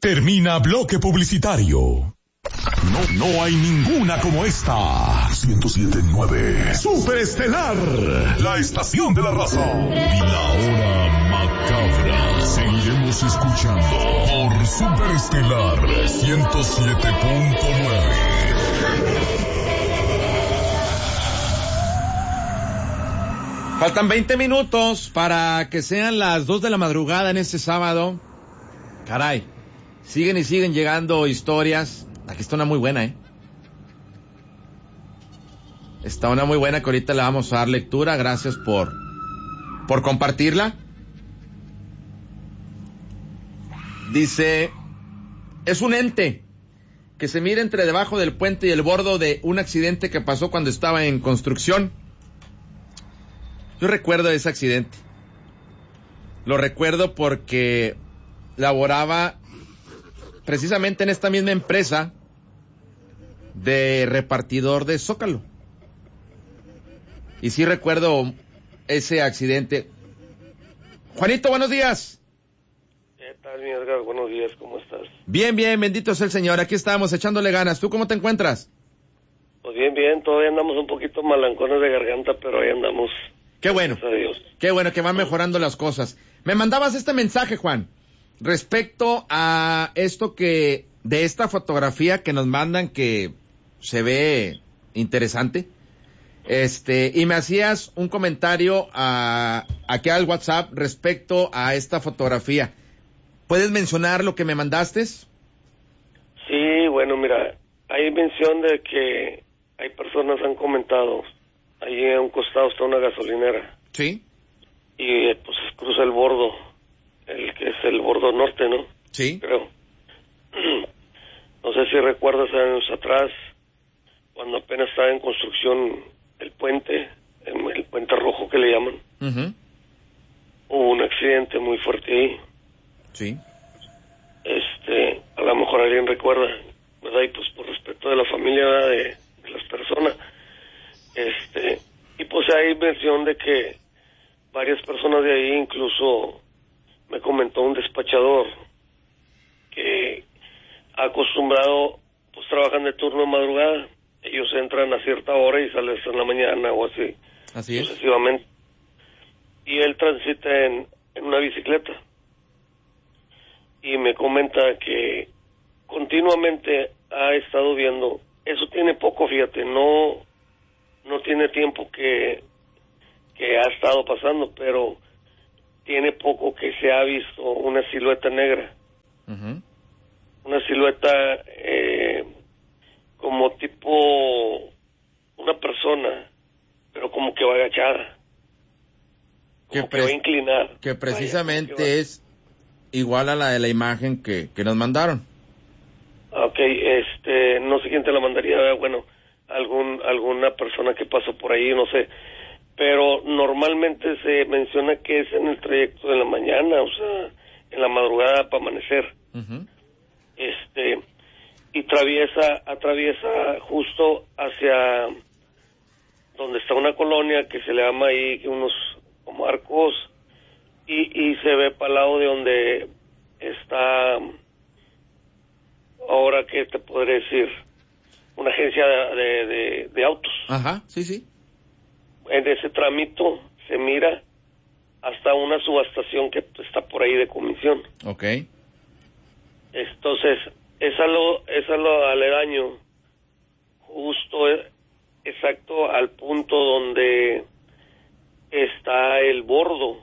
Termina bloque publicitario. No hay ninguna como esta. 107.9 Superestelar, la estación de la raza. Y la hora macabra. Seguiremos escuchando por Superestelar 107.9. Faltan 20 minutos para que sean las 2 de la madrugada en este sábado. Caray, siguen y siguen llegando historias. Aquí está una muy buena, Está una muy buena que ahorita le vamos a dar lectura. Gracias por compartirla. Dice, es un ente que se mira entre debajo del puente y el bordo de un accidente que pasó cuando estaba en construcción. Yo recuerdo ese accidente. Lo recuerdo porque laboraba precisamente en esta misma empresa de repartidor de Zócalo. Y sí recuerdo ese accidente. Juanito, buenos días. ¿Qué tal, mi Edgar? Buenos días, ¿cómo estás? Bien, bendito sea el Señor. Aquí estamos echándole ganas. ¿Tú cómo te encuentras? Pues bien, todavía andamos un poquito malancones de garganta, pero ahí andamos. Qué bueno. Adiós. Qué bueno que van mejorando las cosas. Me mandabas este mensaje, Juan, respecto a esto de esta fotografía que nos mandan que se ve interesante. Y me hacías un comentario aquí al WhatsApp respecto a esta fotografía. ¿Puedes mencionar lo que me mandaste? Sí, bueno, mira, hay mención de que hay personas han comentado, allí a un costado está una gasolinera. Sí. Y pues cruza el bordo, el que es el bordo norte, ¿no? Sí. Creo. No sé si recuerdas años atrás, cuando apenas estaba en construcción el puente rojo que le llaman. Uh-huh. Hubo un accidente muy fuerte ahí. Sí. A lo mejor alguien recuerda, ¿verdad? Y pues por respeto de la familia, ¿verdad? de las personas. Y pues hay mención de que varias personas de ahí, incluso me comentó un despachador que ha acostumbrado, pues trabajan de turno de madrugada, ellos entran a cierta hora y salen en la mañana o así. Así es. Sucesivamente. Y él transita en una bicicleta. Y me comenta que continuamente ha estado viendo, eso tiene poco, fíjate, no tiene tiempo que ha estado pasando, pero tiene poco que se ha visto una silueta negra. Uh-huh. Una silueta como tipo una persona, pero como que va agachada, como que va inclinada. Que precisamente es igual a la de la imagen que nos mandaron. Ok, no sé quién te la mandaría, bueno, alguna persona que pasó por ahí, no sé, pero normalmente se menciona que es en el trayecto de la mañana, o sea, en la madrugada para amanecer. Uh-huh. Y atraviesa justo hacia donde está una colonia que se le llama ahí unos como arcos, y se ve para el lado de donde está, ahora que te podré decir, una agencia de autos. Ajá, sí. En ese tramito se mira hasta una subastación que está por ahí de comisión. Ok. Entonces, es a lo aledaño, justo exacto al punto donde está el bordo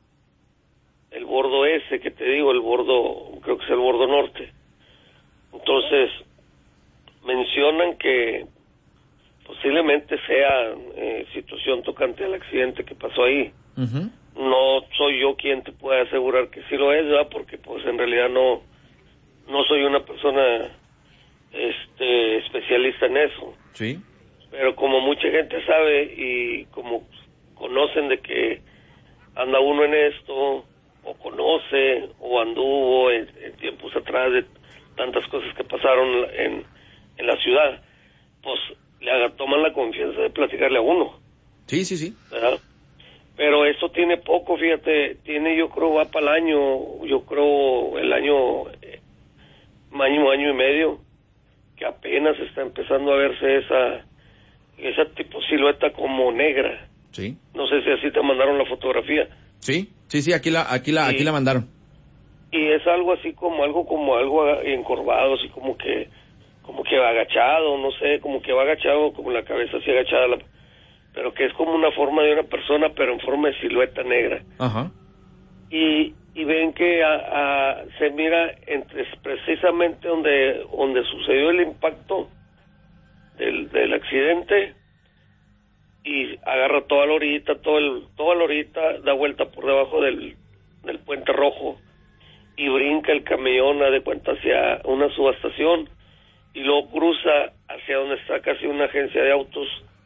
ese que te digo, el bordo, creo que es el bordo norte. Entonces, mencionan que posiblemente sea situación tocante al accidente que pasó ahí. Uh-huh. No soy yo quien te puede asegurar que sí lo es, ¿verdad? Porque pues en realidad no soy una persona especialista en eso. Sí. Pero como mucha gente sabe y como conocen de que anda uno en esto, o conoce, o anduvo en tiempos atrás de tantas cosas que pasaron en la ciudad, pues toman la confianza de platicarle a uno. Sí. ¿Verdad? Pero eso tiene poco, fíjate, yo creo va para el año, el año año y medio, que apenas está empezando a verse esa tipo silueta como negra. Sí. No sé si así te mandaron la fotografía. Sí, aquí la mandaron. Y es algo así como algo encorvado, así como que agachado, no sé, como que va agachado, como la cabeza así agachada, pero que es como una forma de una persona, pero en forma de silueta negra. Ajá. Y ven que se mira precisamente donde sucedió el impacto del accidente, y agarra toda la orillita, toda la orillita, da vuelta por debajo del puente rojo y brinca el camión de cuenta hacia una subestación, y luego cruza hacia donde está casi una agencia de autos,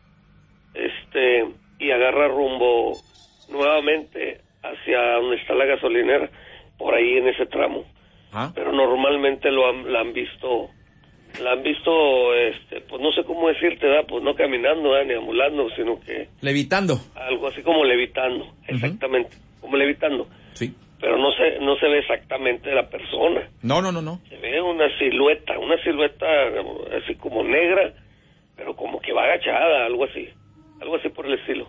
y agarra rumbo nuevamente hacia donde está la gasolinera, por ahí en ese tramo. Pero normalmente la han visto, pues no sé cómo decirte, pues no caminando, ni ambulando, sino que levitando. Algo así como levitando, exactamente, como levitando. Sí. Pero no se ve exactamente la persona. No. Se ve una silueta así como negra, pero como que va agachada, algo así por el estilo.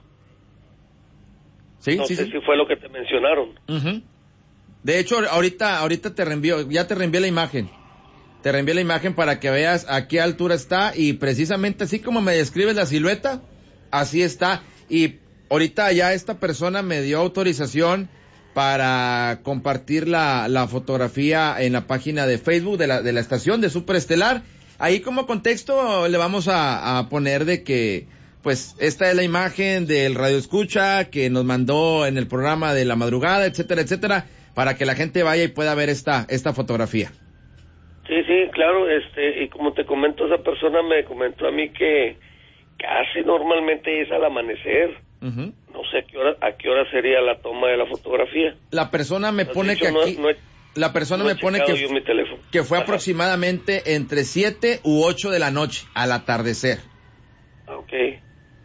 Sí, no sé si fue lo que te mencionaron. Uh-huh. De hecho, ahorita te reenvié la imagen. Te reenvié la imagen para que veas a qué altura está, y precisamente así como me describes la silueta, así está. Y ahorita ya esta persona me dio autorización para compartir la fotografía en la página de Facebook de la estación de Superestelar. Ahí como contexto le vamos a poner de que, pues, esta es la imagen del radio escucha que nos mandó en el programa de la madrugada, etcétera, etcétera, para que la gente vaya y pueda ver esta fotografía. Sí, claro, y como te comento, esa persona me comentó a mí que casi normalmente es al amanecer. Uh-huh. No sé a qué hora sería la toma de la fotografía. La persona me pone que aquí... La persona me pone que fue aproximadamente entre 7 u 8 de la noche, al atardecer. Okay.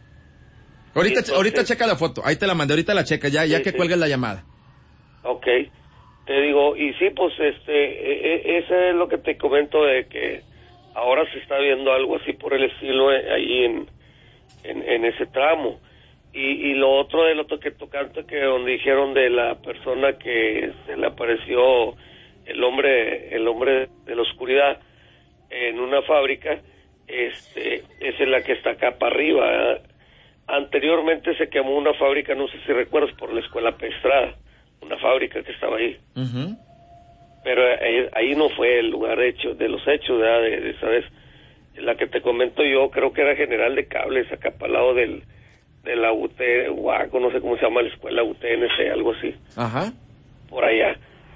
Ahorita checa la foto, ahí te la mandé, ahorita la checa, ya que cuelgues la llamada. Okay. Te digo, y sí, pues ese es lo que te comento, de que ahora se está viendo algo así por el estilo ahí en ese tramo. Y lo otro que tocaste, que donde dijeron de la persona que se le apareció el hombre de la oscuridad en una fábrica, esa es la que está acá para arriba. Anteriormente se quemó una fábrica, no sé si recuerdas, por la Escuela Pestrada, una fábrica que estaba ahí. Uh-huh. Pero ahí no fue el lugar de los hechos, ¿verdad? De esa vez. La que te comento yo, creo que era General de Cables, acá para el lado de la UTN, no sé cómo se llama la escuela, UTNC, algo así. Ajá. Por allá.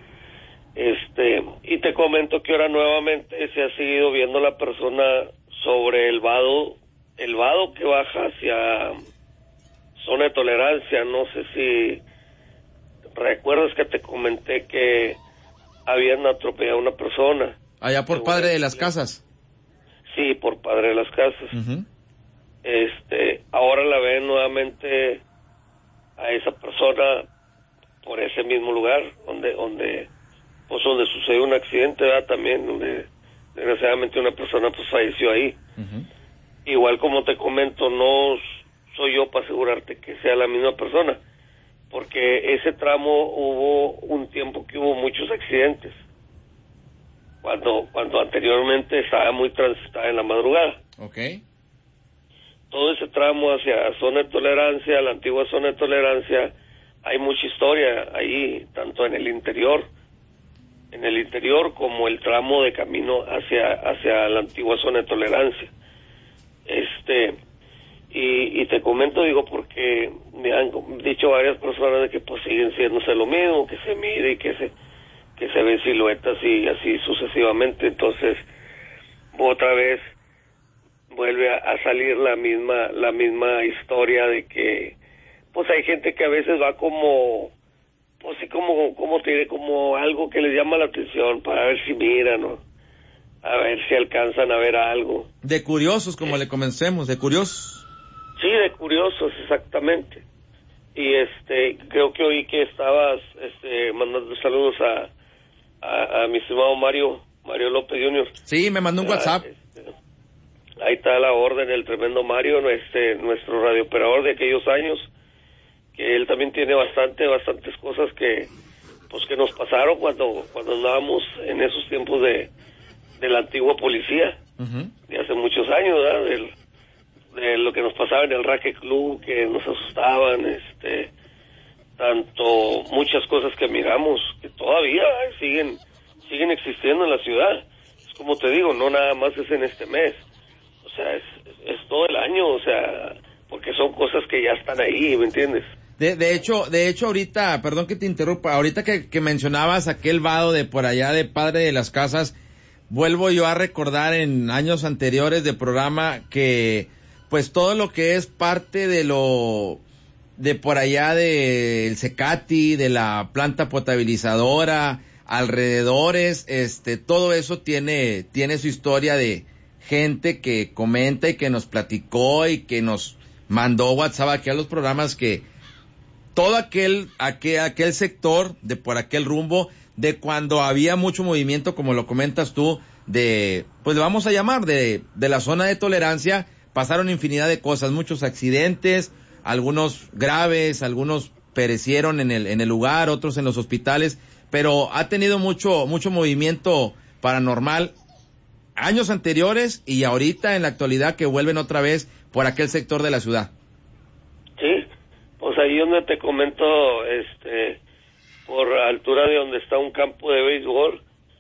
Y te comento que ahora nuevamente se ha seguido viendo la persona sobre el vado que baja hacia zona de tolerancia. No sé si recuerdas que te comenté que habían atropellado a una persona. Allá por Padre de las Casas. Sí, por Padre de las Casas. Uh-huh. Ahora la ven nuevamente a esa persona por ese mismo lugar donde sucedió un accidente, ¿verdad? También donde desgraciadamente una persona pues falleció ahí. Uh-huh. Igual como te comento, no soy yo para asegurarte que sea la misma persona, porque ese tramo hubo un tiempo que hubo muchos accidentes cuando anteriormente estaba muy transitada en la madrugada. Okay. Todo ese tramo hacia zona de tolerancia, la antigua zona de tolerancia, hay mucha historia ahí, tanto en el interior como el tramo de camino hacia la antigua zona de tolerancia. Y te comento, digo, porque me han dicho varias personas de que pues siguen siéndose lo mismo, que se mide y que se ven siluetas y así sucesivamente. Entonces, otra vez vuelve a salir la misma historia de que pues hay gente que a veces va como pues sí, como te diré, como algo que les llama la atención para ver si miran, ¿no? A ver si alcanzan a ver algo. De curiosos, como le comencemos, de curiosos. Sí, de curiosos, exactamente. Y creo que oí que estabas mandando saludos a mi estimado Mario Mario López Jr. Sí, me mandó un WhatsApp. Ahí está la orden, el tremendo Mario, nuestro radiooperador de aquellos años, que él también tiene bastantes cosas que nos pasaron cuando andábamos en esos tiempos de la antigua policía, de hace muchos años, ¿verdad? De lo que nos pasaba en el Racket Club, que nos asustaban, tanto muchas cosas que miramos, que todavía siguen existiendo en la ciudad. Es como te digo, no nada más es en este mes, o sea, es todo el año, o sea, porque son cosas que ya están ahí, ¿me entiendes? De hecho, ahorita, perdón que te interrumpa, ahorita que mencionabas aquel vado de por allá de Padre de las Casas, vuelvo yo a recordar en años anteriores de programa que, pues todo lo que es parte de por allá del Cecati, de la planta potabilizadora, alrededores, todo eso tiene su historia de gente que comenta y que nos platicó y que nos mandó WhatsApp aquí a los programas que todo aquel sector de por aquel rumbo, de cuando había mucho movimiento, como lo comentas tú, pues le vamos a llamar, de la zona de tolerancia, pasaron infinidad de cosas, muchos accidentes, algunos graves, algunos perecieron en el lugar, otros en los hospitales, pero ha tenido mucho movimiento paranormal años anteriores y ahorita en la actualidad que vuelven otra vez por aquel sector de la ciudad. Sí, pues ahí donde te comento, por altura de donde está un campo de béisbol,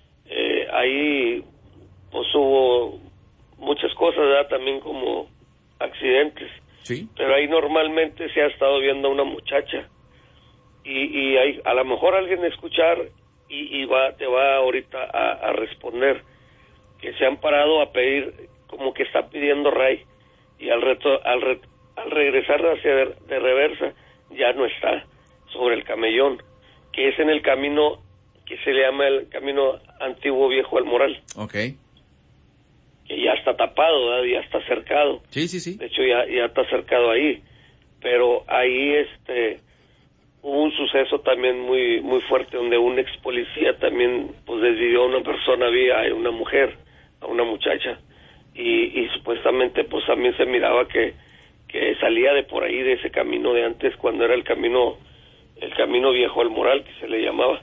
ahí pues hubo muchas cosas, ¿verdad? También como accidentes. Sí. Pero ahí normalmente se ha estado viendo a una muchacha y ahí, a lo mejor alguien va a escuchar y te va ahorita a responder que se han parado a pedir, como que está pidiendo ray, y al regresar de reversa ya no está sobre el camellón, que es en el camino que se le llama el camino antiguo viejo al Moral. Okay. Que ya está tapado, ¿verdad? Ya está cercado. Sí. De hecho ya está cercado ahí, pero ahí hubo un suceso también muy fuerte donde un ex policía también pues desvivió a una persona, a una mujer, a una muchacha, y supuestamente pues también se miraba que salía de por ahí, de ese camino de antes, cuando era el camino viejo al Moral, que se le llamaba.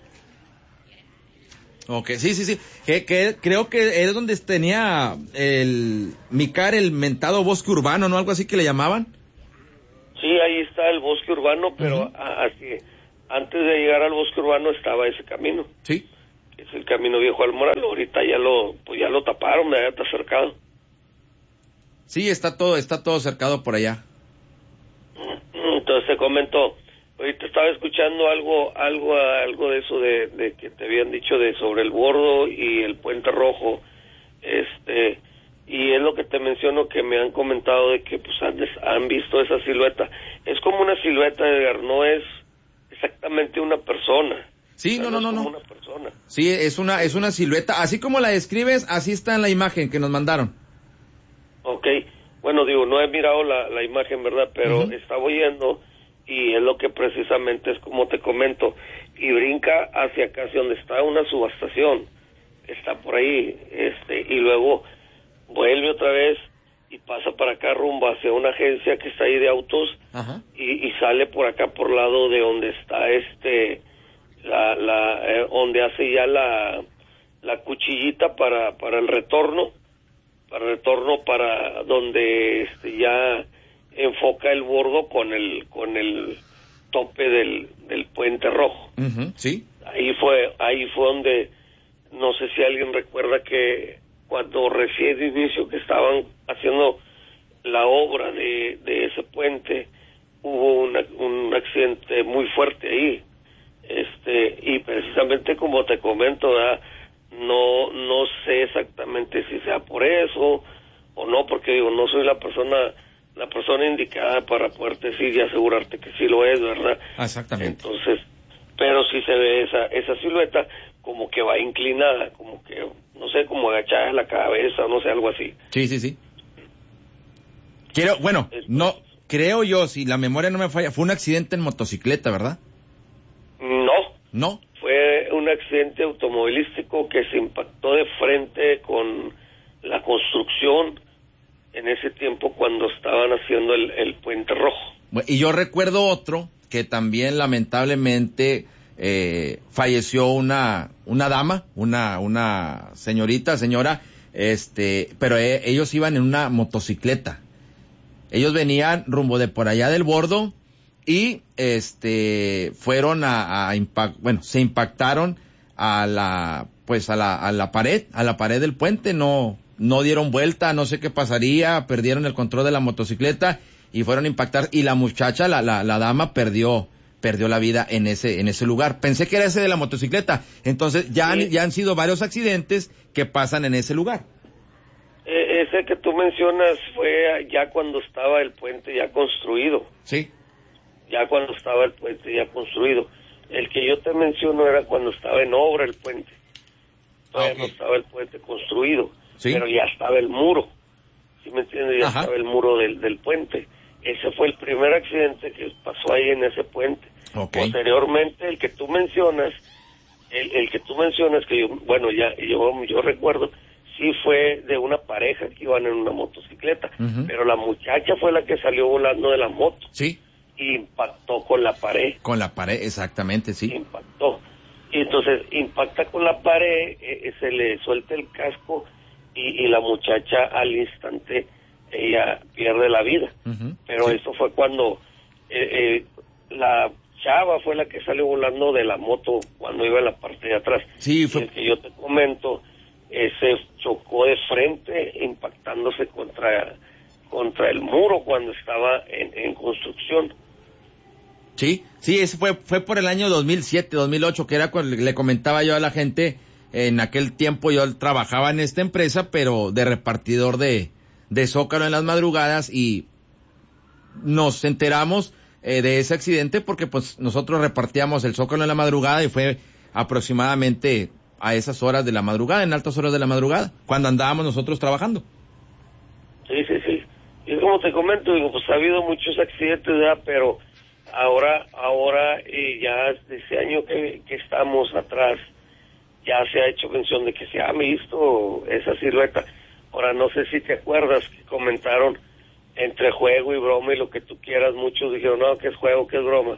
Okay, sí. Que creo que es donde tenía el mentado bosque urbano, ¿no? Algo así que le llamaban. Sí, ahí está el bosque urbano, pero así, antes de llegar al bosque urbano estaba ese camino. Sí. Es el camino viejo al Moral. Ahorita ya lo taparon, ya está cercado. Sí, está todo cercado por allá. Entonces te comento, ahorita estaba escuchando algo de eso de que te habían dicho sobre el bordo y el puente rojo, y es lo que te menciono, que me han comentado de que pues han visto esa silueta. Es como una silueta, Edgar, no es exactamente una persona. Sí, o sea, no. Es como una persona. Sí, es una silueta, así como la describes, así está en la imagen que nos mandaron. Okay, bueno, digo, no he mirado la imagen, ¿verdad? Pero estaba oyendo, y es lo que precisamente es como te comento, y brinca hacia casi donde está una subestación, está por ahí, y luego vuelve otra vez y pasa para acá rumbo hacia una agencia que está ahí de autos, y sale por acá por lado de donde está donde hace ya la cuchillita para el retorno, para donde ya enfoca el bordo con el tope del puente rojo. Sí. Ahí fue donde, no sé si alguien recuerda que cuando recién de inicio que estaban haciendo la obra de ese puente, hubo un accidente muy fuerte ahí, y precisamente como te comento, ¿verdad? No sé exactamente si sea por eso o no, porque digo, no soy la persona indicada para poder decir y asegurarte que sí lo es, ¿verdad? Exactamente. Entonces, pero sí se ve esa silueta como que va inclinada, como que, no sé, como agachada la cabeza, no sé, algo así. Sí. Creo yo, si la memoria no me falla, fue un accidente en motocicleta, ¿verdad? No. ¿No? Fue un accidente automovilístico que se impactó de frente con la construcción en ese tiempo cuando estaban haciendo el puente rojo. Y yo recuerdo otro que también lamentablemente falleció una dama, una señora, pero ellos iban en una motocicleta. Ellos venían rumbo de por allá del Bordo y fueron se impactaron a la pared del puente, no dieron vuelta, no sé qué pasaría, perdieron el control de la motocicleta y fueron a impactar, y la muchacha, la dama perdió la vida en ese lugar. Pensé que era ese de la motocicleta. Entonces ya han sido varios accidentes que pasan en ese lugar. Ese que tú mencionas fue ya cuando estaba el puente ya construido. Sí. Ya cuando estaba el puente ya construido. El que yo te menciono era cuando estaba en obra el puente. Todavía no estaba el puente construido, sí, pero ya estaba el muro. ¿Sí me entiendes? Ya estaba el muro del puente. Ese fue el primer accidente que pasó ahí en ese puente. Okay. Posteriormente, el que tú mencionas, que yo recuerdo, sí fue de una pareja que iban en una motocicleta, pero la muchacha fue la que salió volando de la moto. Sí. Y impactó con la pared. Con la pared, exactamente, sí. Impactó. Y entonces impacta con la pared, se le suelta el casco y la muchacha al instante ella pierde la vida. Pero sí, eso fue cuando la chava fue la que salió volando de la moto cuando iba en la parte de atrás. Sí, fue... Y el que yo te comento se chocó de frente impactándose contra el muro cuando estaba en construcción. Sí, ese fue por el año 2007, 2008, que era cuando le comentaba yo a la gente. En aquel tiempo yo trabajaba en esta empresa, pero de repartidor de Zócalo en las madrugadas, y nos enteramos de ese accidente porque pues nosotros repartíamos el Zócalo en la madrugada y fue aproximadamente a esas horas de la madrugada, en altas horas de la madrugada, cuando andábamos nosotros trabajando. Sí. Y como te comento, pues ha habido muchos accidentes, ¿verdad? Pero ahora ya de ese año que estamos atrás, ya se ha hecho mención de que se ha visto esa silueta. Ahora, no sé si te acuerdas que comentaron entre juego y broma y lo que tú quieras, muchos dijeron, no, que es juego, que es broma.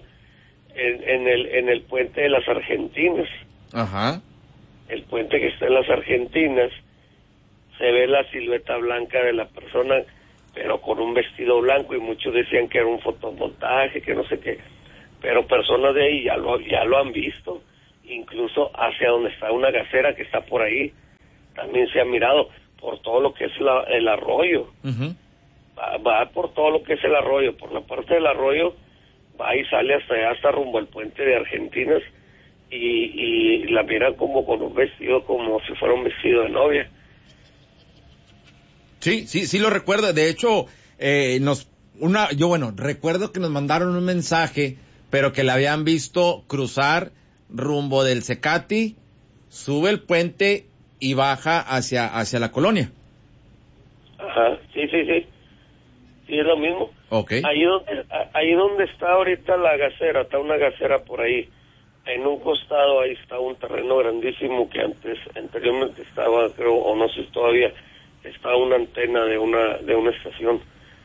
En el puente de las Argentinas. Ajá. El puente que está en las Argentinas, se ve la silueta blanca de la persona, pero con un vestido blanco, y muchos decían que era un fotomontaje, que no sé qué. Pero personas de ahí ya lo han visto. Incluso hacia donde está una gasera que está por ahí, también se ha mirado por todo lo que es el arroyo. Va por todo lo que es el arroyo, por la parte del arroyo, va y sale hasta rumbo al puente de Argentinas, y la miran como con un vestido, como si fuera un vestido de novia. Sí lo recuerdo. De hecho, recuerdo que nos mandaron un mensaje, pero que la habían visto cruzar rumbo del Cecati, sube el puente y baja hacia la colonia. Ajá, sí, es lo mismo. Okay. Ahí donde está ahorita la gasera, está una gasera por ahí, en un costado ahí está un terreno grandísimo que anteriormente estaba, creo, o no sé si todavía, está una antena de una estación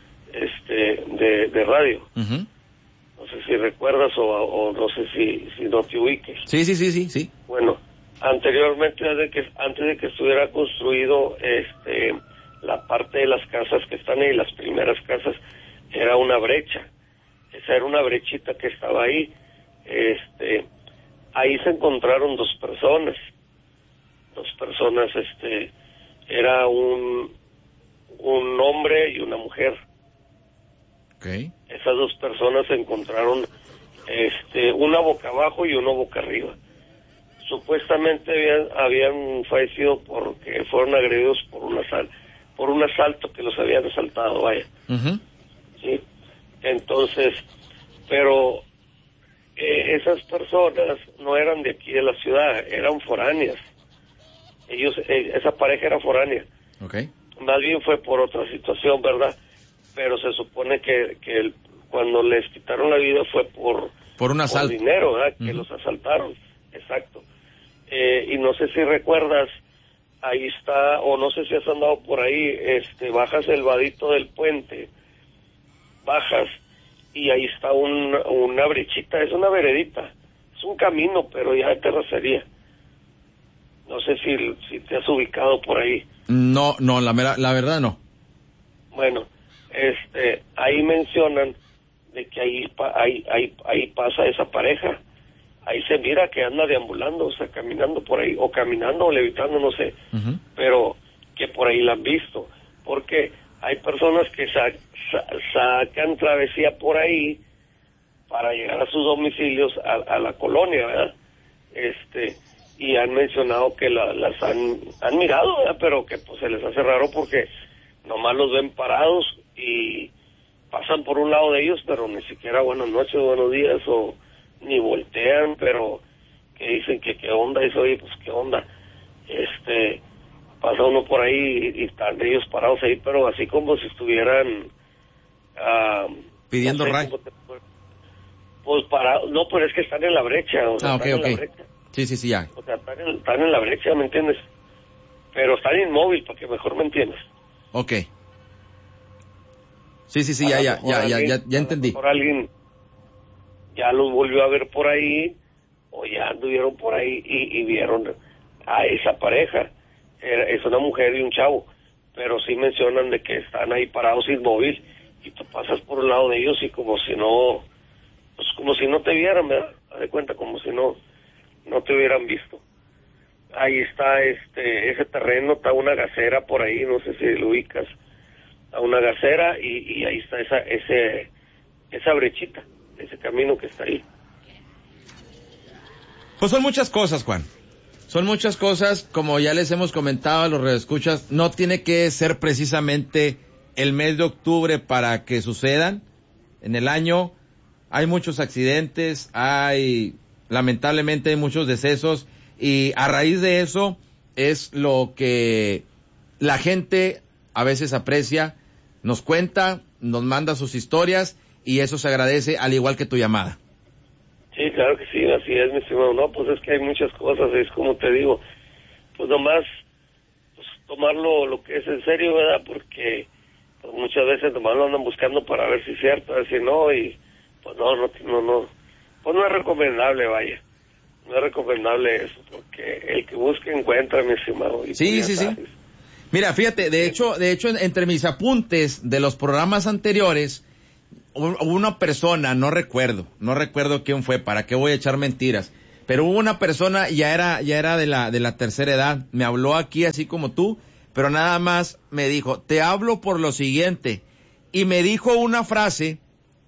de radio. No sé si recuerdas o no sé si no te ubiques. Sí. Bueno, anteriormente, antes de que estuviera construido la parte de las casas que están ahí, las primeras casas, era una brecha. Esa era una brechita que estaba ahí. Ahí se encontraron dos personas, era un hombre y una mujer. Okay. Esas dos personas se encontraron, una boca abajo y uno boca arriba. Supuestamente habían fallecido porque fueron agredidos por un asalto que los habían asaltado, vaya. Sí. Entonces, pero esas personas no eran de aquí de la ciudad, eran foráneas. Esa pareja era foránea. Okay. Más bien fue por otra situación, ¿verdad? Pero se supone que cuando les quitaron la vida fue por un asalto, por dinero, ¿verdad? Que los asaltaron, exacto. y no sé si recuerdas, ahí está, o no sé si has andado por ahí, bajas el vadito del puente, bajas, y ahí está una brechita, es una veredita, es un camino, pero ya de terracería. No sé si te has ubicado por ahí. No, la verdad no. Bueno, ahí mencionan de que ahí pasa esa pareja. Ahí se mira que anda deambulando, o sea, caminando por ahí, o caminando o levitando, no sé, pero que por ahí la han visto, porque hay personas que sacan travesía por ahí para llegar a sus domicilios, a la colonia, ¿verdad? Y han mencionado que las han mirado, ¿verdad? Pero que pues se les hace raro porque nomás los ven parados y pasan por un lado de ellos, pero ni siquiera buenas noches, buenos días, o ni voltean, pero que dicen que qué onda, y oye, pues qué onda, pasa uno por ahí y están ellos parados ahí, pero así como si estuvieran pidiendo no sé, ray. Pues parados, no, pero es que están en la brecha, o sea, okay. en la brecha. Sí, ya. O sea, están en la brecha, ¿me entiendes? Pero están inmóviles, para que mejor me entiendas. Okay. Sí, ya entendí. Por alguien ya los volvió a ver por ahí, o ya anduvieron por ahí y vieron a esa pareja. Es una mujer y un chavo, pero sí mencionan de que están ahí parados inmóviles y tú pasas por un lado de ellos y como si no te vieran, ¿verdad? Haz de cuenta, como si no te hubieran visto. Ahí está ese terreno, está una gacera por ahí, no sé si lo ubicas, a una gacera y ahí está esa brechita, ese camino que está ahí. Pues son muchas cosas, Juan. Son muchas cosas, como ya les hemos comentado a los radioescuchas, no tiene que ser precisamente el mes de octubre para que sucedan. En el año hay muchos accidentes, lamentablemente hay muchos decesos, y a raíz de eso es lo que la gente a veces aprecia, nos cuenta, nos manda sus historias, y eso se agradece, al igual que tu llamada. Sí, claro que sí, así es, mi estimado. No, pues es que hay muchas cosas, es como te digo, pues nomás pues, tomarlo lo que es en serio, ¿verdad? Porque pues, muchas veces nomás lo andan buscando para ver si es cierto, a ver si no, y pues no, pues no es recomendable, vaya. No es recomendable eso, porque el que busca encuentra, mi estimado. Y sí. Mira, fíjate, de hecho, entre mis apuntes de los programas anteriores, una persona, no recuerdo quién fue, para qué voy a echar mentiras, pero hubo una persona, ya era de la tercera edad, me habló aquí así como tú, pero nada más me dijo, te hablo por lo siguiente, y me dijo una frase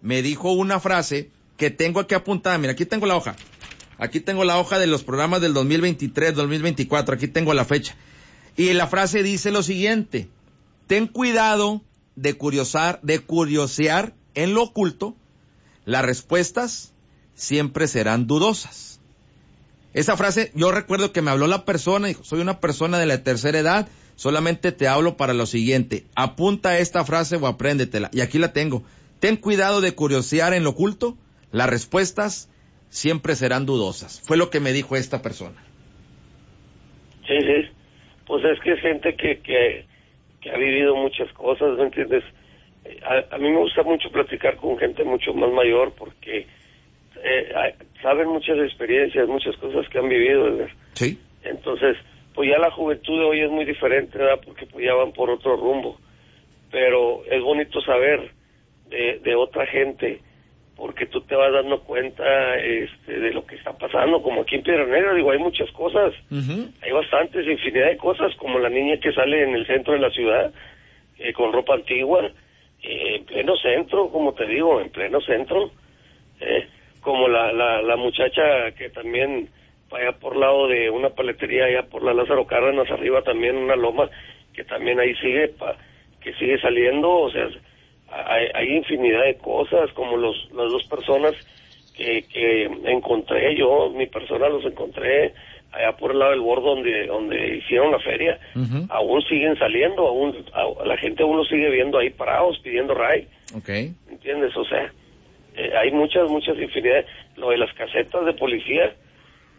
que tengo aquí apuntada. Mira, aquí tengo la hoja de los programas del 2023, 2024, aquí tengo la fecha, y la frase dice lo siguiente: ten cuidado de curiosear en lo oculto, las respuestas siempre serán dudosas. Esa frase, yo recuerdo que me habló la persona, dijo, soy una persona de la tercera edad, solamente te hablo para lo siguiente, apunta esta frase o apréndetela, y aquí la tengo: ten cuidado de curiosear en lo oculto, las respuestas siempre serán dudosas. Fue lo que me dijo esta persona. Sí, pues es que es gente que ha vivido muchas cosas, ¿me entiendes? A mí me gusta mucho platicar con gente mucho más mayor porque saben muchas experiencias, muchas cosas que han vivido, ¿verdad? Sí. Entonces, pues ya la juventud de hoy es muy diferente, ¿verdad? Porque pues ya van por otro rumbo. Pero es bonito saber de otra gente, porque tú te vas dando cuenta de lo que está pasando, como aquí en Piedra Negra, digo, hay muchas cosas, hay bastantes, infinidad de cosas, como la niña que sale en el centro de la ciudad, con ropa antigua, en pleno centro, como te digo, en pleno centro, como la muchacha que también allá por lado de una paletería, allá por la Lázaro Cárdenas, arriba también una loma, que también ahí que sigue saliendo, o sea, hay infinidad de cosas, como las dos personas que encontré yo, mi persona los encontré allá por el lado del bordo donde hicieron la feria, aún siguen saliendo, la gente aún los sigue viendo ahí parados pidiendo ray. Okay. ¿Entiendes? O sea, hay muchas infinidades. Lo de las casetas de policía,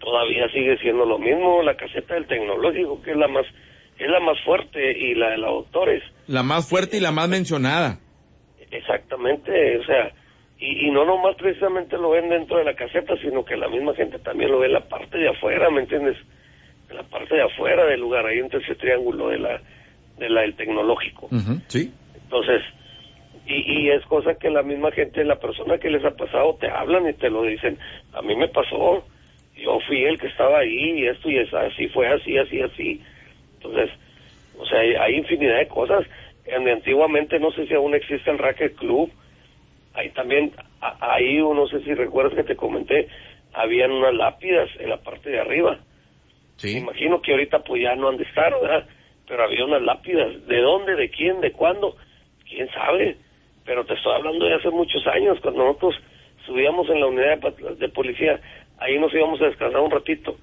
todavía sigue siendo lo mismo. La caseta del tecnológico, que es la más fuerte, y la de la Doctores. La más fuerte y la más mencionada. Exactamente, o sea, y no nomás precisamente lo ven dentro de la caseta, sino que la misma gente también lo ve en la parte de afuera, ¿me entiendes? En la parte de afuera del lugar, ahí entre ese triángulo del tecnológico. Sí. Entonces, y es cosa que la misma gente, la persona que les ha pasado, te hablan y te lo dicen. A mí me pasó, yo fui el que estaba ahí, y esto y eso, así fue, así. Entonces, o sea, hay infinidad de cosas. Antiguamente, no sé si aún existe el Racket Club, ahí también, ahí no sé si recuerdas que te comenté, habían unas lápidas en la parte de arriba. Sí. Me imagino que ahorita pues ya no han de estar, ¿verdad? Pero había unas lápidas. ¿De dónde? ¿De quién? ¿De cuándo? ¿Quién sabe? Pero te estoy hablando de hace muchos años, cuando nosotros subíamos en la unidad de policía, ahí nos íbamos a descansar un ratito,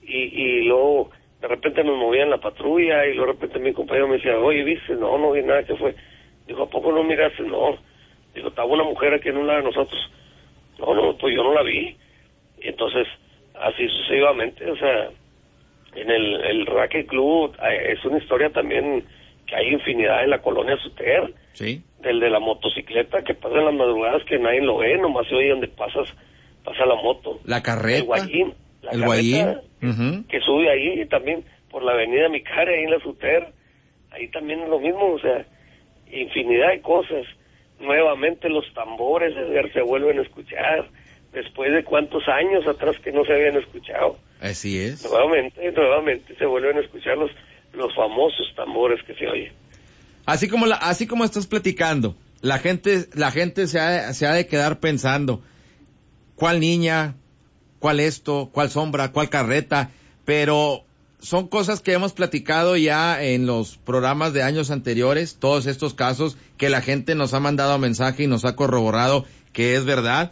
y luego de repente nos movían la patrulla, y luego de repente mi compañero me decía, oye, ¿viste? No vi nada, ¿qué fue? Dijo, ¿a poco no miraste? No. Digo, estaba una mujer aquí en un lado de nosotros. No, pues yo no la vi. Y entonces, así sucesivamente, o sea, en el Racket Club es una historia también que hay infinidad en la colonia Suter. Sí. Del de la motocicleta que pasa en las madrugadas, que nadie lo ve, nomás se oye donde pasa la moto. La carreta. El Guayín. El Guayín. Que sube ahí también por la avenida Micare, ahí en la Suter. Ahí también es lo mismo, o sea, infinidad de cosas. Nuevamente los tambores, Edgar, se vuelven a escuchar después de cuántos años atrás que no se habían escuchado. Así es. Nuevamente se vuelven a escuchar los famosos tambores que se oyen. Así como estás platicando, la gente se ha de quedar pensando, ¿cuál niña? ¿Cuál esto? ¿Cuál sombra? ¿Cuál carreta? Pero son cosas que hemos platicado ya en los programas de años anteriores, todos estos casos que la gente nos ha mandado mensaje y nos ha corroborado que es verdad.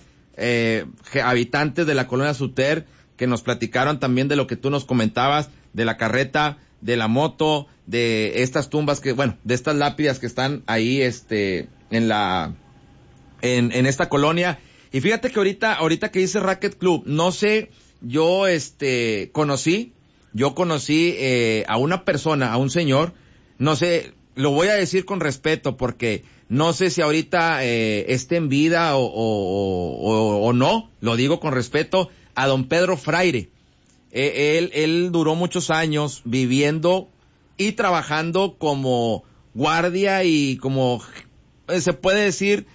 Habitantes de la colonia Suter que nos platicaron también de lo que tú nos comentabas, de la carreta, de la moto, de estas tumbas de estas lápidas que están ahí, en esta colonia. Y fíjate que ahorita que dice Racket Club, no sé, yo conocí a una persona, a un señor, no sé, lo voy a decir con respeto porque no sé si ahorita esté en vida o no, lo digo con respeto, a don Pedro Fraire. Él duró muchos años viviendo y trabajando como guardia y como se puede decir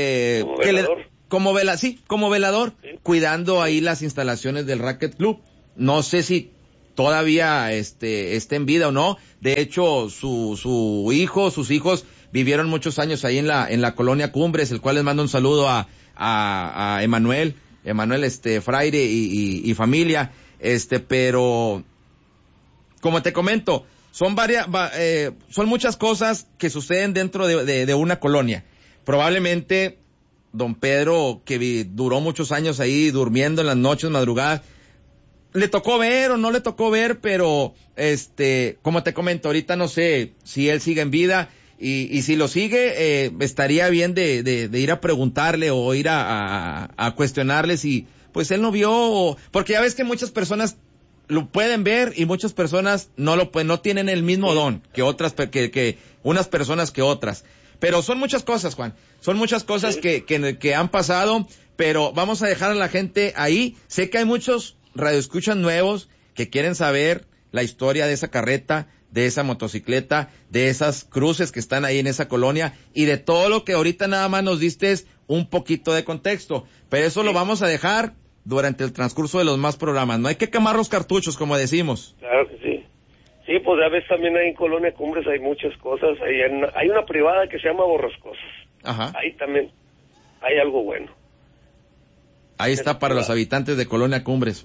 como velador, sí, cuidando ahí las instalaciones del Racket Club. No sé si todavía esté en vida o no. De hecho, sus hijos vivieron muchos años ahí en la colonia Cumbres, el cual les mando un saludo a Emanuel Fraire y familia. Pero como te comento, son muchas cosas que suceden dentro de una colonia. Probablemente don Pedro, que duró muchos años ahí durmiendo en las noches, madrugadas, le tocó ver o no le tocó ver, pero como te comento, ahorita no sé si él sigue en vida, y si lo sigue, estaría bien de ir a preguntarle o ir a cuestionarle si pues él no vio, porque ya ves que muchas personas lo pueden ver y muchas personas no tienen el mismo don que otras, que unas personas que otras. Pero son muchas cosas, Juan, son muchas cosas que han pasado, pero vamos a dejar a la gente ahí. Sé que hay muchos radioescuchas nuevos que quieren saber la historia de esa carreta, de esa motocicleta, de esas cruces que están ahí en esa colonia y de todo lo que ahorita nada más nos diste un poquito de contexto. Pero eso lo vamos a dejar durante el transcurso de los más programas. No hay que quemar los cartuchos, como decimos. Claro que sí. Sí, pues a veces también ahí en Colonia Cumbres hay muchas cosas. Hay una privada que se llama Borrascosas. Ajá. Ahí también hay algo bueno. Ahí está para los habitantes de Colonia Cumbres.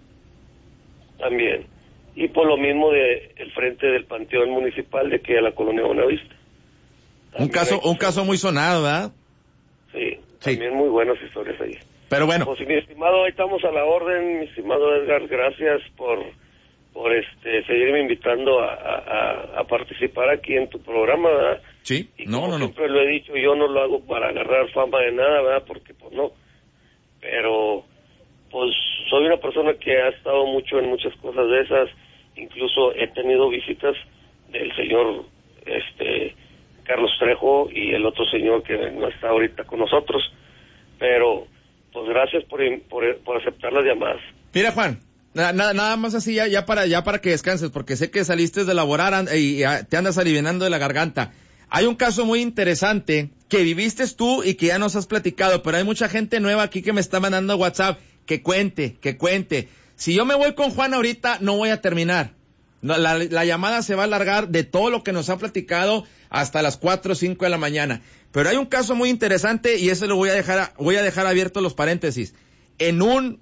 También. Y por lo mismo el frente del Panteón Municipal de aquí a la Colonia Buenavista. Un caso muy sonado, ¿verdad? Sí, también muy buenas historias ahí. Pero bueno. Pues, mi estimado, ahí estamos a la orden, mi estimado Edgar, gracias por seguirme invitando a participar aquí en tu programa, ¿verdad? Sí, y no. Siempre lo he dicho, yo no lo hago para agarrar fama de nada, ¿verdad? Porque pues no. Pero pues soy una persona que ha estado mucho en muchas cosas de esas, incluso he tenido visitas del señor Carlos Trejo y el otro señor que no está ahorita con nosotros, pero pues gracias por aceptar las llamadas. Mira, Juan, nada más así ya para que descanses, porque sé que saliste de laborar y te andas alivianando de la garganta. Hay un caso muy interesante que viviste tú y que ya nos has platicado, pero hay mucha gente nueva aquí que me está mandando WhatsApp que cuente. Si yo me voy con Juan ahorita, no voy a terminar. La llamada se va a alargar de todo lo que nos ha platicado hasta las 4 o 5 de la mañana. Pero hay un caso muy interesante y ese lo voy a dejar abiertos los paréntesis. En un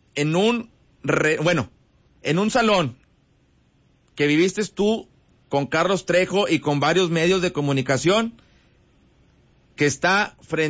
salón que viviste tú con Carlos Trejo y con varios medios de comunicación, que estaba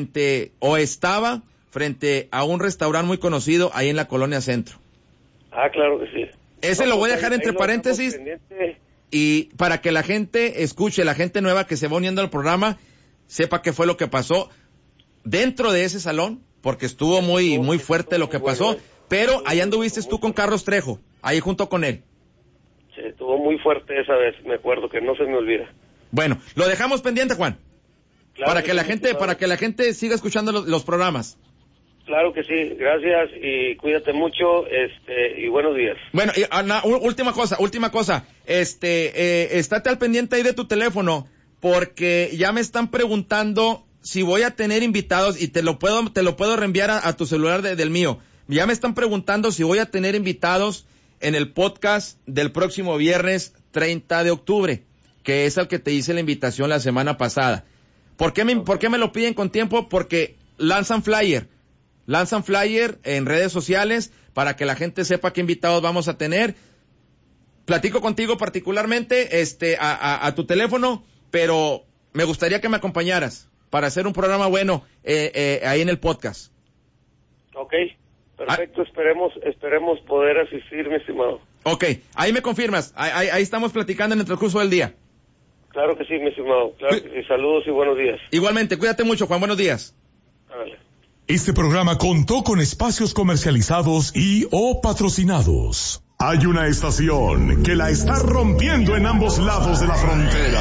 frente a un restaurante muy conocido ahí en la Colonia Centro. Ah, claro que sí. Ese lo voy a dejar entre paréntesis y para que la gente escuche, la gente nueva que se va uniendo al programa, sepa qué fue lo que pasó dentro de ese salón, porque estuvo muy fuerte lo que pasó, pero allá anduviste tú con Carlos Trejo, ahí junto con él. Sí, estuvo muy fuerte esa vez, me acuerdo, que no se me olvida. Bueno, lo dejamos pendiente, Juan, claro, para que la gente siga escuchando los programas. Claro que sí, gracias y cuídate mucho, y buenos días. Bueno, y última cosa, estate al pendiente ahí de tu teléfono, porque ya me están preguntando si voy a tener invitados, y te lo puedo reenviar a tu celular del mío. Ya me están preguntando si voy a tener invitados en el podcast del próximo viernes 30 de octubre, que es al que te hice la invitación la semana pasada. ¿Por qué me lo piden con tiempo? Porque lanzan flyer en redes sociales para que la gente sepa qué invitados vamos a tener. Platico contigo particularmente a tu teléfono, pero me gustaría que me acompañaras para hacer un programa bueno ahí en el podcast. Ok, perfecto, esperemos poder asistir, mi estimado. Ok, ahí me confirmas, ahí estamos platicando en el transcurso del día. Claro que sí, mi estimado, claro que sí. Saludos y buenos días. Igualmente, cuídate mucho, Juan, buenos días. Dale. Este programa contó con espacios comercializados y o patrocinados. Hay una estación que la está rompiendo en ambos lados de la frontera.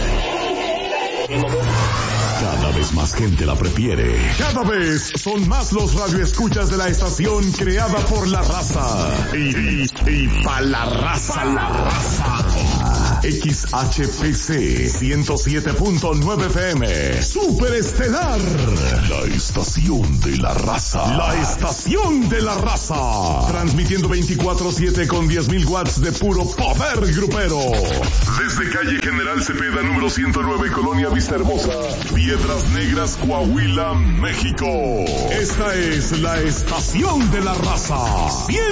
Cada vez más gente la prefiere. Cada vez son más los radioescuchas de la estación creada por la raza. Y pa' la raza. XHPC 107.9 FM. Superestelar. La estación de la raza. La estación de la raza. Transmitiendo 24/7 con 10,000 watts de puro poder grupero. Desde calle General Cepeda, número 109, Colonia Vista Hermosa, Piedras Negras, Coahuila, México. Esta es la estación de la raza.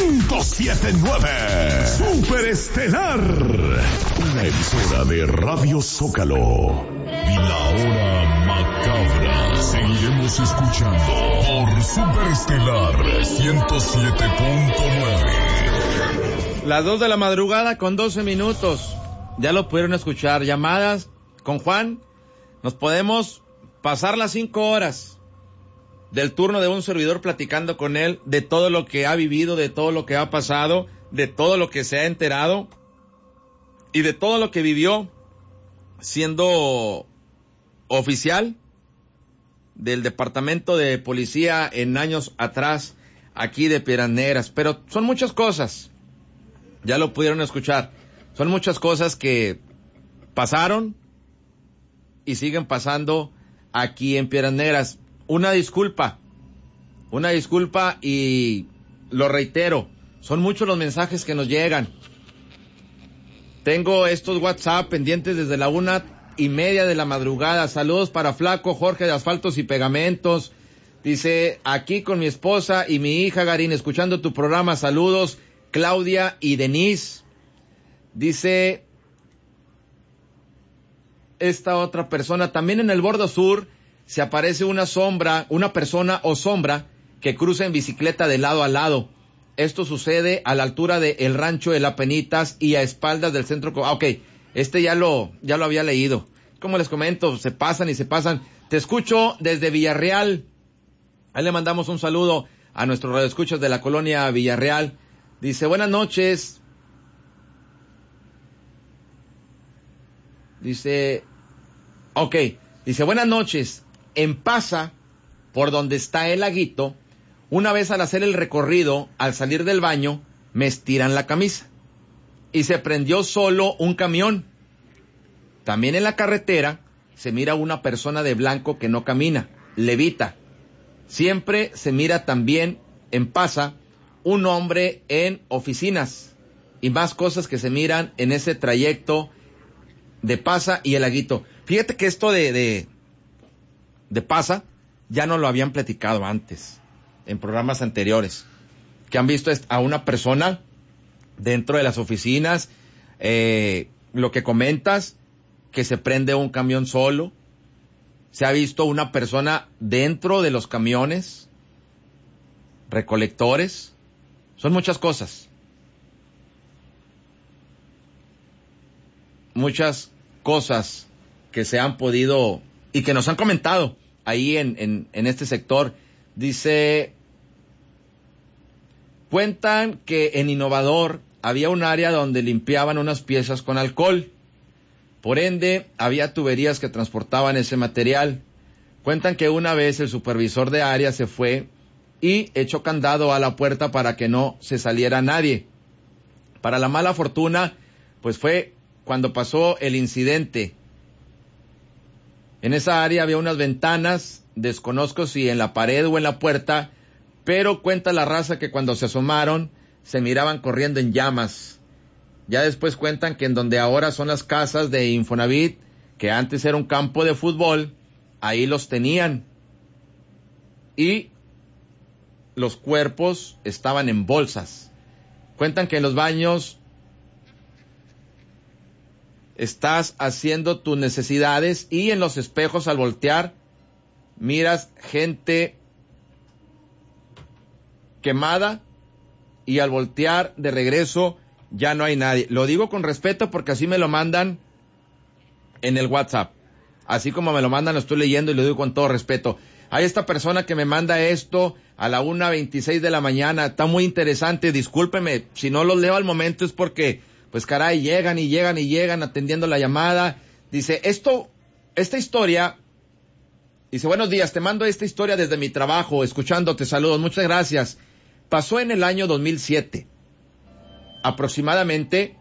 107.9. Superestelar. Una emisora de Radio Zócalo. Y la hora macabra. Seguiremos escuchando por Superestelar 107.9. Las 2 de la madrugada con 12 minutos. Ya lo pudieron escuchar. Llamadas con Juan. Nos podemos pasar las 5 horas del turno de un servidor platicando con él de todo lo que ha vivido, de todo lo que ha pasado, de todo lo que se ha enterado y de todo lo que vivió siendo oficial del departamento de policía en años atrás aquí de Piedras Negras. Pero son muchas cosas, ya lo pudieron escuchar, son muchas cosas que pasaron y siguen pasando aquí en Piedras Negras. Una disculpa y lo reitero, son muchos los mensajes que nos llegan. Tengo estos WhatsApp pendientes desde la 1:30 de la madrugada. Saludos para Flaco, Jorge de Asfaltos y Pegamentos. Dice, aquí con mi esposa y mi hija Garín, escuchando tu programa. Saludos, Claudia y Denise. Dice esta otra persona, también en el Bordo Sur se aparece una persona o sombra que cruza en bicicleta de lado a lado. Esto sucede a la altura de el rancho de La Penitas y a espaldas del centro. Ok, ya lo había leído. Como les comento, se pasan y se pasan. Te escucho desde Villarreal. Ahí le mandamos un saludo a nuestros radioescuchas de la colonia Villarreal. Dice, buenas noches. Dice, buenas noches. En Pasa, por donde está el laguito, una vez al hacer el recorrido, al salir del baño, me estiran la camisa y se prendió solo un camión. También en la carretera se mira una persona de blanco que no camina, levita. Siempre se mira también en Pasa un hombre en oficinas y más cosas que se miran en ese trayecto de Pasa y el laguito. Fíjate que esto de Pasa ya no lo habían platicado antes, en programas anteriores, que han visto a una persona dentro de las oficinas, lo que comentas, que se prende un camión solo, se ha visto una persona dentro de los camiones, recolectores, son muchas cosas. Muchas cosas que se han podido y que nos han comentado ahí en este sector. Dice, cuentan que en Innovador había un área donde limpiaban unas piezas con alcohol. Por ende, había tuberías que transportaban ese material. Cuentan que una vez el supervisor de área se fue y echó candado a la puerta para que no se saliera nadie. Para la mala fortuna, pues fue cuando pasó el incidente. En esa área había unas ventanas, desconozco si en la pared o en la puerta, pero cuenta la raza que cuando se asomaron se miraban corriendo en llamas. Ya después cuentan que en donde ahora son las casas de Infonavit, que antes era un campo de fútbol, ahí los tenían. Y los cuerpos estaban en bolsas. Cuentan que en los baños estás haciendo tus necesidades y en los espejos al voltear miras gente quemada y al voltear de regreso ya no hay nadie. Lo digo con respeto porque así me lo mandan en el WhatsApp. Así como me lo mandan, lo estoy leyendo y lo digo con todo respeto. Hay esta persona que me manda esto a la 1:26 de la mañana. Está muy interesante. Discúlpeme, si no los leo al momento es porque, pues caray, llegan atendiendo la llamada. Dice, esta historia, dice, buenos días, te mando esta historia desde mi trabajo, escuchándote, saludos, muchas gracias. Pasó en el año 2007. Aproximadamente,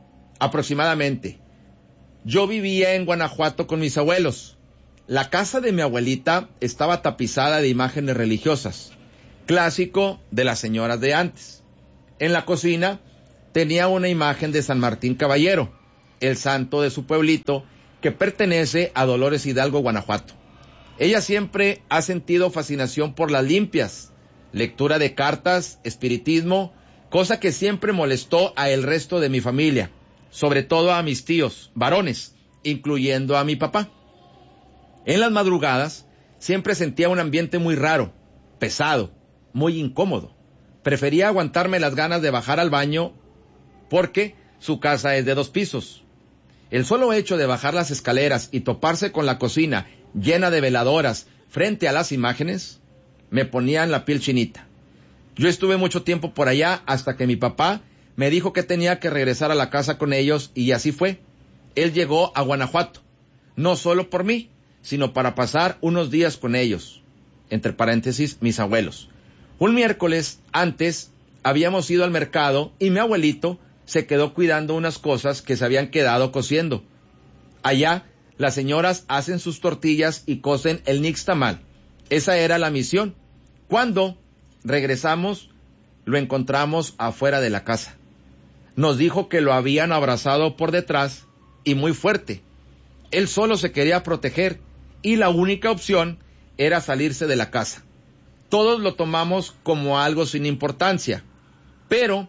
yo vivía en Guanajuato con mis abuelos. La casa de mi abuelita estaba tapizada de imágenes religiosas, clásico de las señoras de antes. En la cocina tenía una imagen de San Martín Caballero, el santo de su pueblito, que pertenece a Dolores Hidalgo, Guanajuato. Ella siempre ha sentido fascinación por las limpias, lectura de cartas, espiritismo, cosa que siempre molestó a el resto de mi familia, sobre todo a mis tíos, varones, incluyendo a mi papá. En las madrugadas siempre sentía un ambiente muy raro, pesado, muy incómodo. Prefería aguantarme las ganas de bajar al baño porque su casa es de 2 pisos. El solo hecho de bajar las escaleras y toparse con la cocina llena de veladoras frente a las imágenes me ponían la piel chinita. Yo estuve mucho tiempo por allá hasta que mi papá me dijo que tenía que regresar a la casa con ellos y así fue. Él llegó a Guanajuato, no solo por mí, sino para pasar unos días con ellos, entre paréntesis, mis abuelos. Un miércoles antes habíamos ido al mercado y mi abuelito se quedó cuidando unas cosas que se habían quedado cociendo. Allá las señoras hacen sus tortillas y cocen el nixtamal. Esa era la misión. Cuando regresamos, lo encontramos afuera de la casa. Nos dijo que lo habían abrazado por detrás y muy fuerte. Él solo se quería proteger y la única opción era salirse de la casa. Todos lo tomamos como algo sin importancia, pero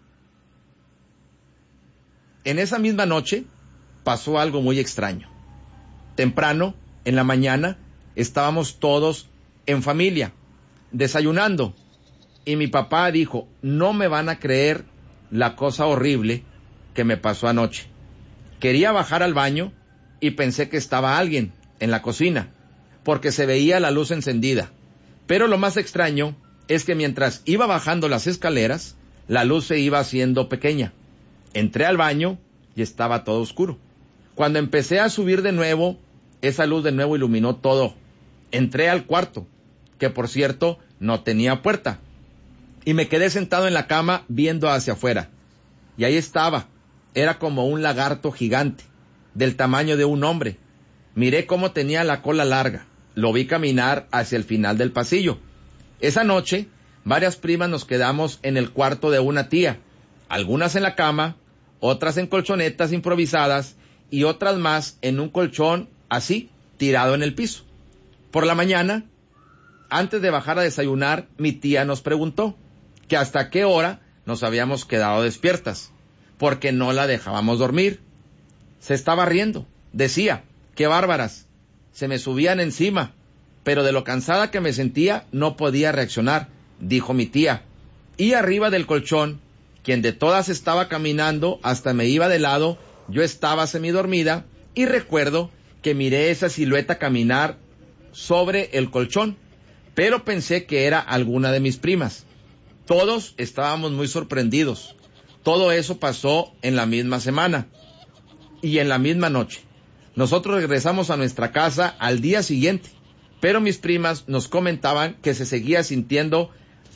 en esa misma noche pasó algo muy extraño. Temprano, en la mañana, estábamos todos en familia, desayunando, y mi papá dijo, no me van a creer la cosa horrible que me pasó anoche. Quería bajar al baño y pensé que estaba alguien en la cocina, porque se veía la luz encendida. Pero lo más extraño es que mientras iba bajando las escaleras, la luz se iba haciendo pequeña. Entré al baño y estaba todo oscuro. Cuando empecé a subir de nuevo, esa luz de nuevo iluminó todo. Entré al cuarto, que por cierto no tenía puerta, y me quedé sentado en la cama viendo hacia afuera. Y ahí estaba, era como un lagarto gigante, del tamaño de un hombre. Miré cómo tenía la cola larga, lo vi caminar hacia el final del pasillo. Esa noche, varias primas nos quedamos en el cuarto de una tía, algunas en la cama, otras en colchonetas improvisadas y otras más en un colchón así, tirado en el piso. Por la mañana, antes de bajar a desayunar, mi tía nos preguntó que hasta qué hora nos habíamos quedado despiertas, porque no la dejábamos dormir. Se estaba riendo, decía, qué bárbaras, se me subían encima, pero de lo cansada que me sentía no podía reaccionar, dijo mi tía. Y arriba del colchón, quien de todas estaba caminando hasta me iba de lado, yo estaba semidormida y recuerdo que miré esa silueta caminar sobre el colchón, pero pensé que era alguna de mis primas. Todos estábamos muy sorprendidos. Todo eso pasó en la misma semana y en la misma noche. Nosotros regresamos a nuestra casa al día siguiente, pero mis primas nos comentaban que se seguía sintiendo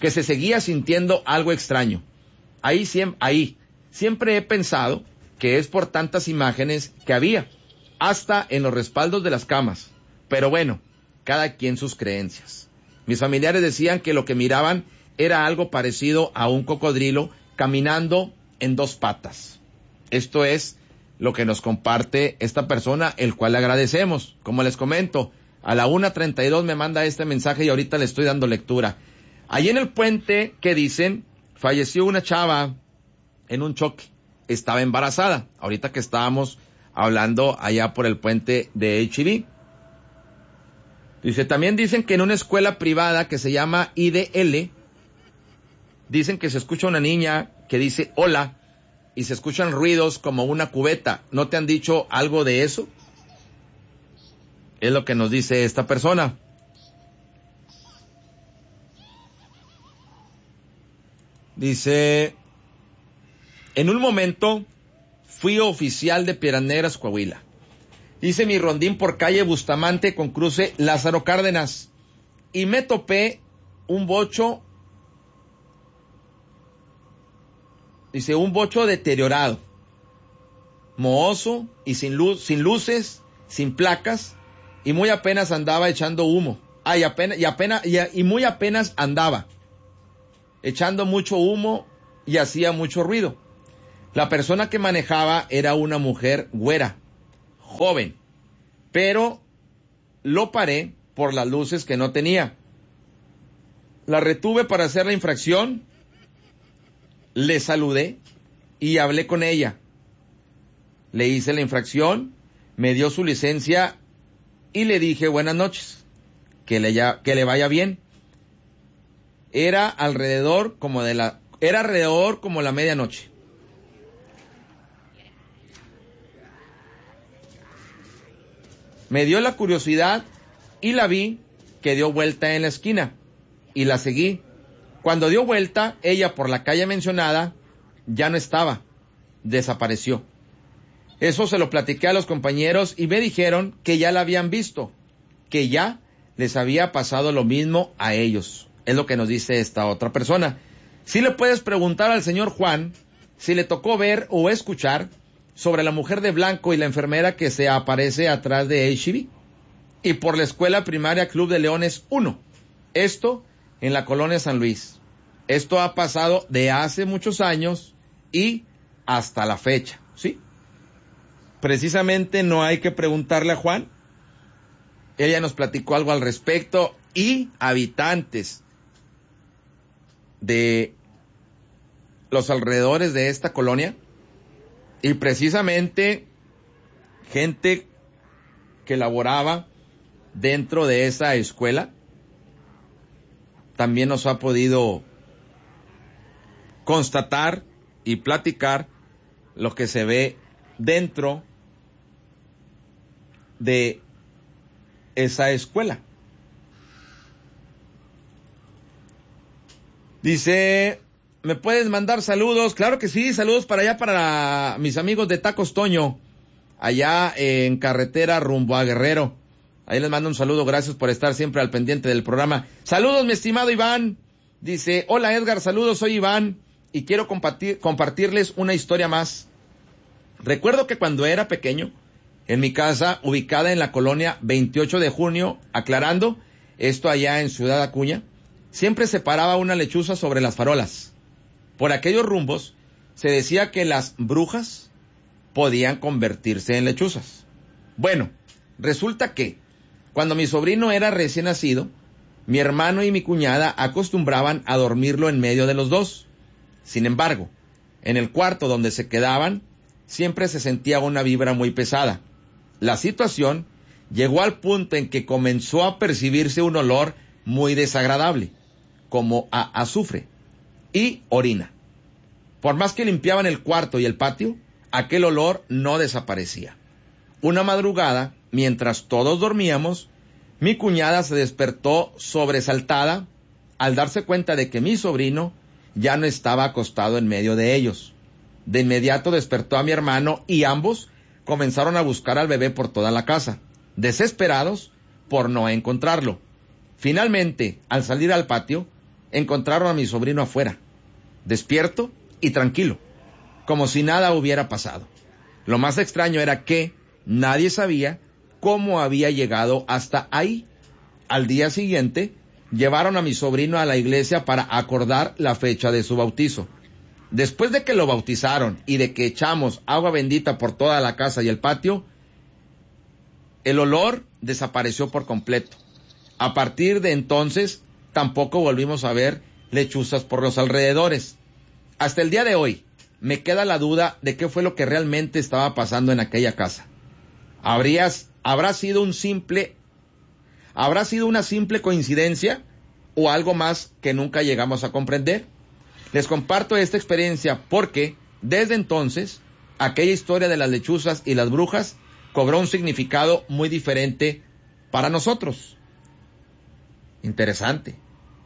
algo extraño. Ahí siempre he pensado que es por tantas imágenes que había, hasta en los respaldos de las camas. Pero bueno, cada quien sus creencias. Mis familiares decían que lo que miraban era algo parecido a un cocodrilo caminando en dos patas. Esto es lo que nos comparte esta persona, el cual le agradecemos. Como les comento, a la 1:32 me manda este mensaje y ahorita le estoy dando lectura. Allí en el puente, ¿qué dicen? Falleció una chava en un choque. Estaba embarazada. Ahorita que estábamos hablando allá por el puente de H-E-B. Dice, también dicen que en una escuela privada que se llama IDL, dicen que se escucha una niña que dice hola y se escuchan ruidos como una cubeta. ¿No te han dicho algo de eso? Es lo que nos dice esta persona. Dice, en un momento fui oficial de Piedras Negras, Coahuila. Hice mi rondín por calle Bustamante con cruce Lázaro Cárdenas y me topé un bocho, dice, un bocho deteriorado, mohoso y sin luces, sin placas, y muy apenas andaba echando humo. Muy apenas andaba echando mucho humo y hacía mucho ruido. La persona que manejaba era una mujer güera, joven, pero lo paré por las luces que no tenía. La retuve para hacer la infracción, le saludé y hablé con ella. Le hice la infracción, me dio su licencia y le dije buenas noches, que le vaya bien. Era alrededor como la medianoche. Me dio la curiosidad y la vi que dio vuelta en la esquina y la seguí. Cuando dio vuelta, ella por la calle mencionada ya no estaba, desapareció. Eso se lo platiqué a los compañeros y me dijeron que ya la habían visto, que ya les había pasado lo mismo a ellos. Es lo que nos dice esta otra persona. Si le puedes preguntar al señor Juan si le tocó ver o escuchar sobre la mujer de blanco y la enfermera que se aparece atrás de H-E-B y por la escuela primaria Club de Leones 1. Esto en la colonia San Luis. Esto ha pasado de hace muchos años y hasta la fecha, ¿sí? Precisamente no hay que preguntarle a Juan. Ella nos platicó algo al respecto y habitantes de los alrededores de esta colonia y precisamente gente que laboraba dentro de esa escuela también nos ha podido constatar y platicar lo que se ve dentro de esa escuela. Dice, ¿me puedes mandar saludos? Claro que sí, saludos para allá, para mis amigos de Tacos Toño, allá en carretera rumbo a Guerrero. Ahí les mando un saludo, gracias por estar siempre al pendiente del programa. Saludos, mi estimado Iván. Dice, hola Edgar, saludos, soy Iván y quiero compartirles una historia más. Recuerdo que cuando era pequeño, en mi casa, ubicada en la colonia 28 de junio, aclarando, esto allá en Ciudad Acuña, siempre se paraba una lechuza sobre las farolas. Por aquellos rumbos, se decía que las brujas podían convertirse en lechuzas. Bueno, resulta que, cuando mi sobrino era recién nacido, mi hermano y mi cuñada acostumbraban a dormirlo en medio de los dos. Sin embargo, en el cuarto donde se quedaban, siempre se sentía una vibra muy pesada. La situación llegó al punto en que comenzó a percibirse un olor muy desagradable, como a azufre y orina. Por más que limpiaban el cuarto y el patio, aquel olor no desaparecía. Una madrugada, mientras todos dormíamos, mi cuñada se despertó sobresaltada al darse cuenta de que mi sobrino ya no estaba acostado en medio de ellos. De inmediato despertó a mi hermano y ambos comenzaron a buscar al bebé por toda la casa, desesperados por no encontrarlo. Finalmente, al salir al patio, encontraron a mi sobrino afuera, despierto y tranquilo, como si nada hubiera pasado. Lo más extraño era que nadie sabía cómo había llegado hasta ahí. Al día siguiente, llevaron a mi sobrino a la iglesia para acordar la fecha de su bautizo. Después de que lo bautizaron y de que echamos agua bendita por toda la casa y el patio, el olor desapareció por completo. A partir de entonces, tampoco volvimos a ver lechuzas por los alrededores. Hasta el día de hoy, me queda la duda de qué fue lo que realmente estaba pasando en aquella casa. ¿Habrá sido una simple coincidencia o algo más que nunca llegamos a comprender? Les comparto esta experiencia porque, desde entonces, aquella historia de las lechuzas y las brujas cobró un significado muy diferente para nosotros. Interesante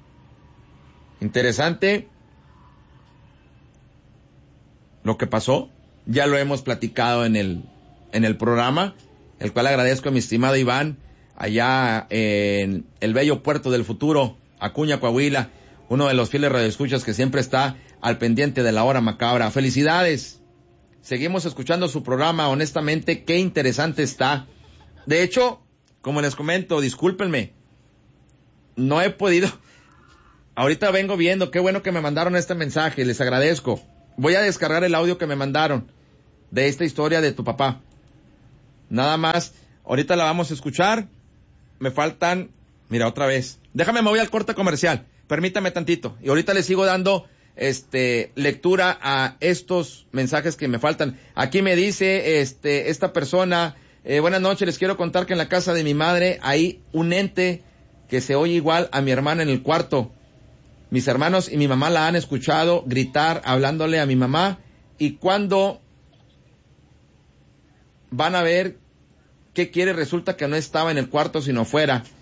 lo que pasó. Ya lo hemos platicado en el programa, el cual agradezco a mi estimado Iván, allá en el bello puerto del futuro, Acuña, Coahuila, uno de los fieles radioescuchas que siempre está al pendiente de la hora macabra. ¡Felicidades! Seguimos escuchando su programa, honestamente, qué interesante está. De hecho, como les comento, discúlpenme, no he podido. Ahorita vengo viendo, qué bueno que me mandaron este mensaje, les agradezco. Voy a descargar el audio que me mandaron de esta historia de tu papá. Nada más, ahorita la vamos a escuchar. Me faltan, mira, otra vez. Déjame, me voy al corte comercial. Permítame tantito. Y ahorita les sigo dando lectura a estos mensajes que me faltan. Aquí me dice esta persona, buenas noches, les quiero contar que en la casa de mi madre hay un ente que se oye igual a mi hermana en el cuarto. Mis hermanos y mi mamá la han escuchado gritar hablándole a mi mamá, y cuando van a ver qué quiere resulta que no estaba en el cuarto sino fuera.